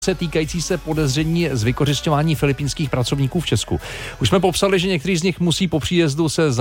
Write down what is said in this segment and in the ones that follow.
se týkající se podezření z vykořisťování filipínských pracovníků v Česku. Už jsme popsali, že někteří z nich musí po příjezdu se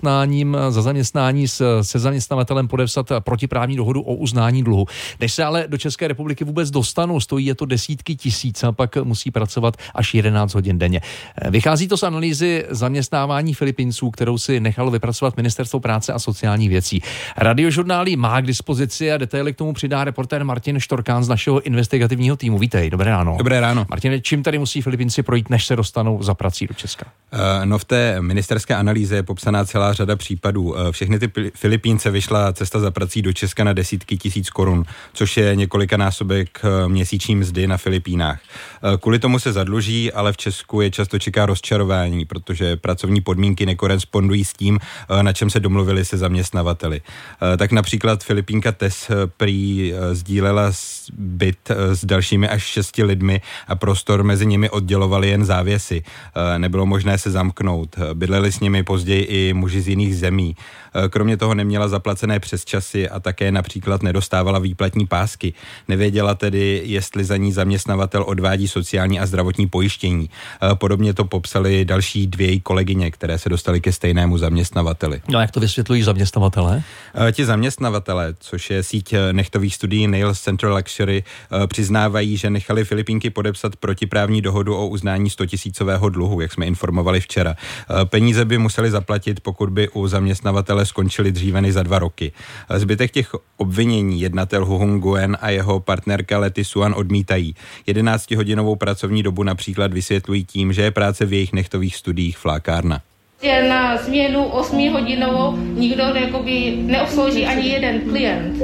zaměstnání se zaměstnavatelem podepsat protiprávní dohodu o uznání dluhu. Než se ale do České republiky vůbec dostanou, stojí je to desítky tisíc a pak musí pracovat až 11 hodin denně. Vychází to z analýzy zaměstnávání Filipínců, kterou si nechalo vypracovat Ministerstvo práce a sociálních věcí. Radiožurnály má k dispozici a detaily k tomu přidá reportér Martin Štorkán z našeho investigativního týmu. Vítej. Dobré ráno. Dobré ráno. Martine, čím tady musí Filipínci projít, než se dostanou za prací do Česka? V té ministerské analýze je popsaná celá řada případů. Všechny ty Filipínce vyšla cesta za prací do Česka na desítky tisíc korun, což je několikanásobek měsíční mzdy na Filipínách. Kvůli tomu se zadluží, ale v Česku je často čeká rozčarování, protože pracovní podmínky nekorespondují s tím, na čem se domluvili se zaměstnavateli. Tak například Filipínka Tess prý sdílela byt s dalšími až 6 lidmi a prostor mezi nimi oddělovali jen závěsy. Nebylo možné se zamknout. Bydleli s nimi později i muži z jiných zemí. Kromě toho neměla zaplacené přesčasy a také například nedostávala výplatní pásky. Nevěděla tedy, jestli za ní zaměstnavatel odvádí sociální a zdravotní pojištění. Podobně to popsali další 2 kolegyně, které se dostaly ke stejnému zaměstnavateli. No, jak to vysvětlují zaměstnavatelé? Ti zaměstnavatelé, což je síť nechtových studií Nails Central Luxury, přiznávají, že nechali Filipínky podepsat protiprávní dohodu o uznání 100 000 dluhu, jak jsme informovali včera. Peníze by museli zaplatit, pokud by u zaměstnavatele skončili dříve než za 2 roky. Zbytek těch obvinění jednatel Hu Hong Guen a jeho partnerka Letty Suan odmítají. 11hodinovou pracovní dobu například vysvětlují tím, že je práce v jejich nechtových studiích flákárna. Na změnu 8hodinovou nikdo neobslouží ani jeden klient.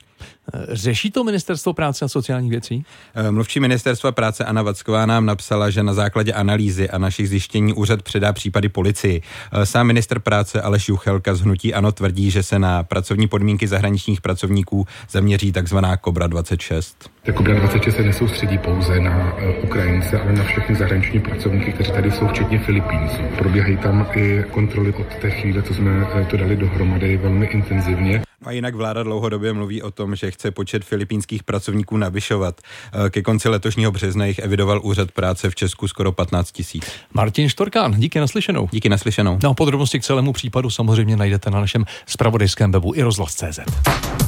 Řeší to Ministerstvo práce a sociálních věcí? Mluvčí Ministerstva práce Anna Vacková nám napsala, že na základě analýzy a našich zjištění úřad předá případy policii. Sám ministr práce Aleš Juchelka z hnutí ANO tvrdí, že se na pracovní podmínky zahraničních pracovníků zaměří takzvaná Kobra 26. Kobra 26 se nesoustředí pouze na Ukrajince, ale na všechny zahraniční pracovníky, kteří tady jsou, včetně Filipínců. Probíhají tam i kontroly od té chvíle, co jsme to dali dohromady, velmi intenzivně. A jinak vláda dlouhodobě mluví o tom, že chce počet filipínských pracovníků navyšovat. Ke konci letošního března jich evidoval úřad práce v Česku skoro 15 000. Martin Štorkán, díky naslyšenou. Díky naslyšenou. No, podrobnosti k celému případu samozřejmě najdete na našem zpravodajském webu iRozhlas.cz.